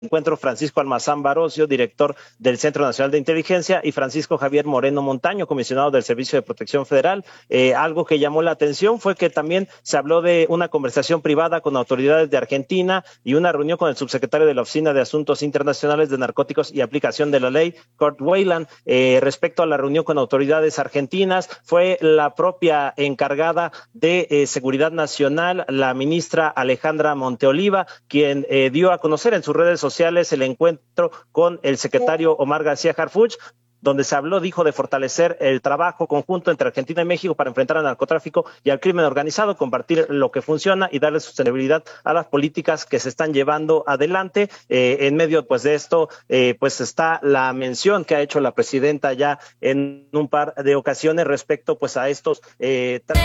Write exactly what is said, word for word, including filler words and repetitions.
encuentro Francisco Almazán Barocio, director del Centro Nacional de Inteligencia, y Francisco Javier Moreno Montaño, comisionado del Servicio de Protección Federal. Eh, algo que llamó la atención fue que también se habló de una conversación privada con autoridades de Argentina y una reunión con el subsecretario de la Oficina de Asuntos Internacionales de Narcóticos y Aplicación de la Ley, Kurt Weyland. Eh, respecto a la reunión con autoridades argentinas, fue la propia encargada de eh, Seguridad Nacional, la ministra Alejandra Monteoliva, quien eh, dio a conocer en sus redes sociales sociales el encuentro con el secretario Omar García Harfuch, donde se habló, dijo, de fortalecer el trabajo conjunto entre Argentina y México para enfrentar al narcotráfico y al crimen organizado, compartir lo que funciona y darle sostenibilidad a las políticas que se están llevando adelante. Eh, en medio pues de esto, eh, pues está la mención que ha hecho la presidenta ya en un par de ocasiones respecto pues a estos eh,